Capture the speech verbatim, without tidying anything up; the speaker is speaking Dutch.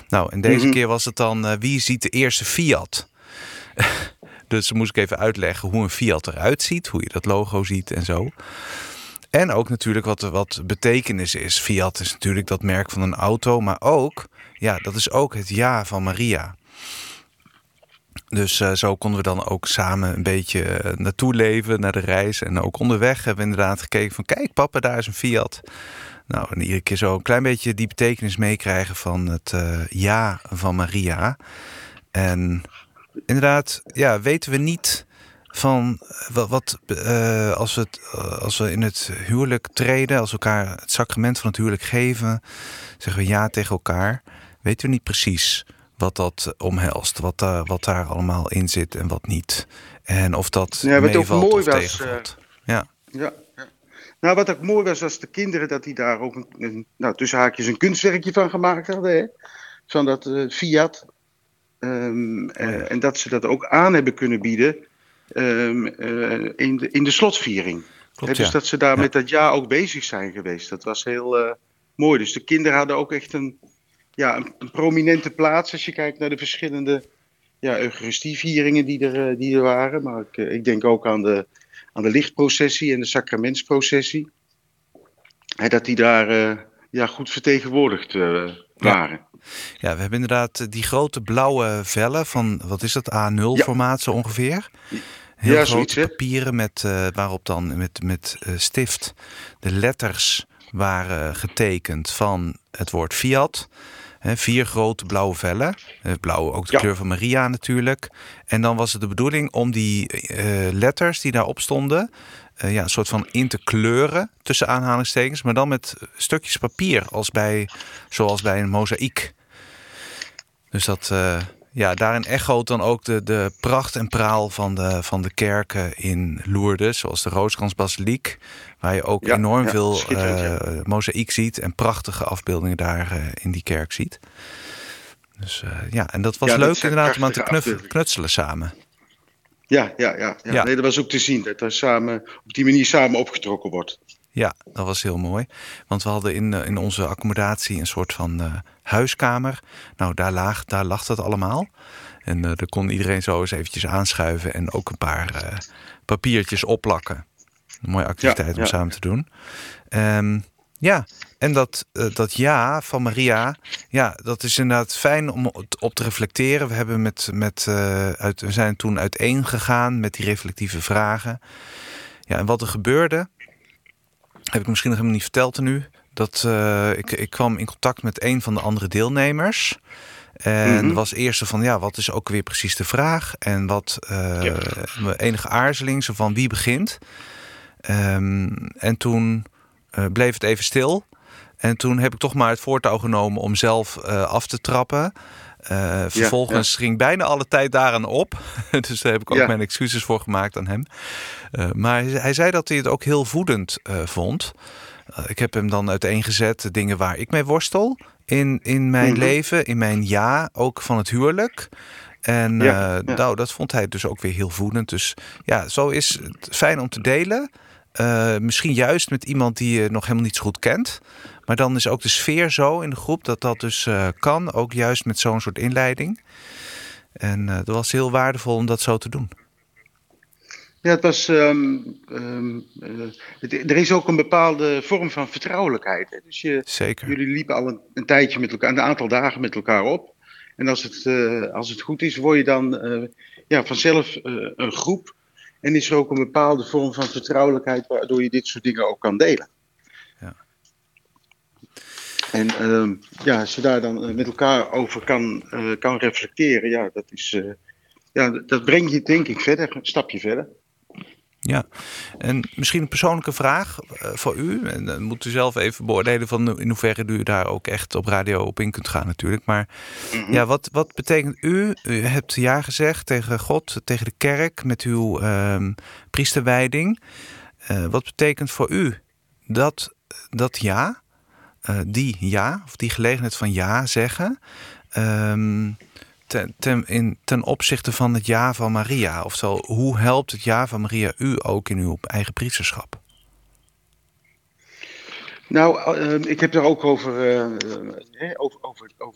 Nou, en deze Mm-hmm. keer was het dan, uh, wie ziet de eerste Fiat? Dus dan moest ik even uitleggen hoe een Fiat eruit ziet, hoe je dat logo ziet en zo. En ook natuurlijk wat, wat betekenis is. Fiat is natuurlijk dat merk van een auto, maar ook, ja, dat is ook het ja van Maria. Dus uh, zo konden we dan ook samen een beetje uh, naartoe leven, naar de reis. En ook onderweg hebben we inderdaad gekeken van, kijk papa, daar is een Fiat. Nou, en iedere keer zo een klein beetje die betekenis meekrijgen van het uh, ja van Maria. En inderdaad, ja, weten we niet van wat, wat uh, als, we het, uh, als we in het huwelijk treden, als we elkaar het sacrament van het huwelijk geven, zeggen we ja tegen elkaar, weten we niet precies wat dat omhelst, wat daar, wat daar allemaal in zit en wat niet. En of dat ja, meevalt of was, tegenvalt. Uh, ja. Ja, ja. Nou, wat ook mooi was, was de kinderen dat die daar ook een, een nou, tussen haakjes een kunstwerkje van gemaakt hadden, hè? Van dat uh, Fiat. Um, oh ja. uh, en dat ze dat ook aan hebben kunnen bieden um, uh, in, de, in de slotviering. Klopt, He, dus ja. dat ze daar ja. met dat jaar ook bezig zijn geweest. Dat was heel uh, mooi. Dus de kinderen hadden ook echt een, ja, een, een prominente plaats als je kijkt naar de verschillende ja, Eucharistievieringen die er, uh, die er waren. Maar ik, uh, ik denk ook aan de, aan de lichtprocessie en de sacramentsprocessie. He, dat die daar uh, ja, goed vertegenwoordigd uh, waren. Ja. Ja, we hebben inderdaad die grote blauwe vellen van, wat is dat, A nul ja. formaat zo ongeveer. Heel ja, grote zoiets, papieren met, uh, waarop dan met, met uh, stift de letters waren getekend van het woord Fiat. He, vier grote blauwe vellen. Uh, blauw, ook de ja. kleur van Maria natuurlijk. En dan was het de bedoeling om die uh, letters die daarop stonden, Uh, ja, een soort van in te kleuren, tussen aanhalingstekens, maar dan met stukjes papier, als bij, zoals bij een mozaïek. Dus dat, uh, ja, daarin echoot dan ook de, de pracht en praal van de, van de kerken in Lourdes, zoals de Rooskransbasiliek, waar je ook ja, enorm ja, veel uh, ja. mozaïek ziet en prachtige afbeeldingen daar uh, in die kerk ziet. Dus uh, ja, en dat was ja, leuk dat inderdaad om aan te knuffelen, knutselen samen. Ja, ja, ja. ja. ja. Nee, dat was ook te zien, dat er samen, op die manier samen opgetrokken wordt. Ja, dat was heel mooi. Want we hadden in, in onze accommodatie een soort van uh, huiskamer. Nou, daar lag, daar lag dat allemaal. En uh, daar kon iedereen zo eens eventjes aanschuiven en ook een paar uh, papiertjes opplakken. Een mooie activiteit ja, om ja. samen te doen. Um, ja, en dat, uh, dat ja van Maria, ja, dat is inderdaad fijn om op te reflecteren. We, hebben met, met, uh, uit, we zijn toen uiteen gegaan met die reflectieve vragen. Ja, en wat er gebeurde, heb ik misschien nog helemaal niet verteld nu. Dat uh, ik, ik kwam in contact met een van de andere deelnemers. En mm-hmm. er was eerst van, ja, wat is ook weer precies de vraag? En wat uh, ja. enige aarzeling, zo van wie begint? Um, en toen uh, bleef het even stil. En toen heb ik toch maar het voortouw genomen om zelf uh, af te trappen. Uh, vervolgens ja, ja. ging bijna alle tijd daaraan op. Dus daar heb ik ook ja. mijn excuses voor gemaakt aan hem. Uh, maar hij, hij zei dat hij het ook heel voedend uh, vond. Uh, ik heb hem dan uiteengezet de dingen waar ik mee worstel in, in mijn mm-hmm. leven, in mijn ja, ook van het huwelijk. En ja, uh, ja. nou, dat vond hij dus ook weer heel voedend. Dus ja, zo is het fijn om te delen. Uh, misschien juist met iemand die je nog helemaal niet zo goed kent. Maar dan is ook de sfeer zo in de groep dat dat dus uh, kan. Ook juist met zo'n soort inleiding. En uh, dat was heel waardevol om dat zo te doen. Ja, het was. Um, um, uh, het, er is ook een bepaalde vorm van vertrouwelijkheid. Hè? Dus je, Zeker. Jullie liepen al een, een tijdje met elkaar, een aantal dagen met elkaar op. En als het, uh, als het goed is, word je dan uh, ja, vanzelf uh, een groep. En is er ook een bepaalde vorm van vertrouwelijkheid waardoor je dit soort dingen ook kan delen. Ja. En uh, ja, als je daar dan met elkaar over kan, uh, kan reflecteren, ja, dat is, uh, ja, dat brengt je denk ik verder, een stapje verder. Ja, en misschien een persoonlijke vraag uh, voor u. En dan moet u zelf even beoordelen van in hoeverre u daar ook echt op radio op in kunt gaan natuurlijk. Maar mm-hmm. ja, wat, wat betekent u? U hebt ja gezegd tegen God, tegen de kerk met uw uh, priesterwijding. Uh, wat betekent voor u dat, dat ja, uh, die ja, of die gelegenheid van ja zeggen, Um, Ten, ten, in, ten opzichte van het ja van Maria? Oftewel, hoe helpt het ja van Maria u ook in uw eigen priesterschap? Nou, uh, ik heb daar ook over, uh, over, over, over